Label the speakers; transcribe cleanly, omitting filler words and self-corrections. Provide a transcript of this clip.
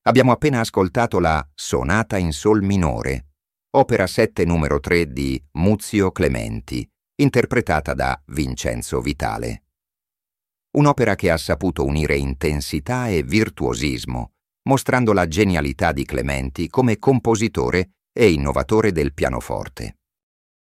Speaker 1: Abbiamo appena ascoltato la Sonata in Sol minore, opera 7 numero 3 di Muzio Clementi, interpretata da Vincenzo Vitale. Un'opera che ha saputo unire intensità e virtuosismo, mostrando la genialità di Clementi come compositore e innovatore del pianoforte.